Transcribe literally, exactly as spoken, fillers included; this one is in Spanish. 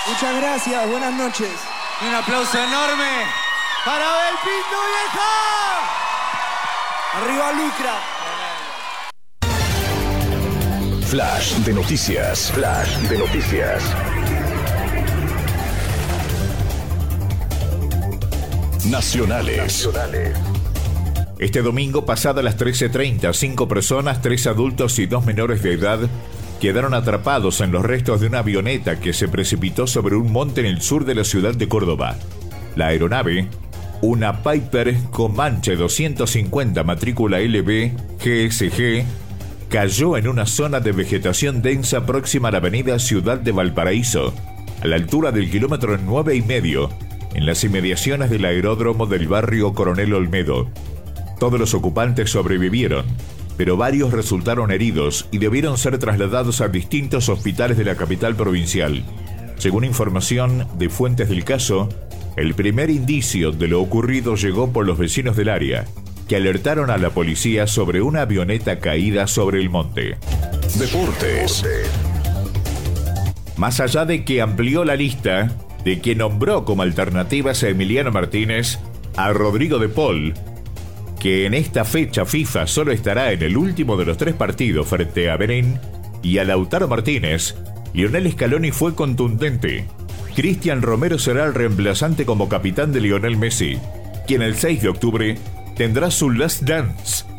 Muchas gracias, buenas noches. Y un aplauso enorme para Abel Pinto, vieja. Arriba Lucra. Flash de noticias. Flash de noticias. Nacionales. Nacionales. Este domingo, pasada las trece treinta, cinco personas, tres adultos y dos menores de edad, quedaron atrapados en los restos de una avioneta que se precipitó sobre un monte en el sur de la ciudad de Córdoba. La aeronave, una Piper Comanche doscientos cincuenta matrícula L B G S G, cayó en una zona de vegetación densa próxima a la avenida Ciudad de Valparaíso, a la altura del kilómetro nueve y medio, en las inmediaciones del aeródromo del barrio Coronel Olmedo. Todos los ocupantes sobrevivieron, pero varios resultaron heridos y debieron ser trasladados a distintos hospitales de la capital provincial. Según información de fuentes del caso, el primer indicio de lo ocurrido llegó por los vecinos del área, que alertaron a la policía sobre una avioneta caída sobre el monte. Deportes. Más allá de que amplió la lista de que nombró como alternativas a Emiliano Martínez, a Rodrigo de Paul, que en esta fecha FIFA solo estará en el último de los tres partidos frente a Benín, y a Lautaro Martínez, Lionel Scaloni fue contundente. Cristian Romero será el reemplazante como capitán de Lionel Messi, quien el seis de octubre tendrá su Last Dance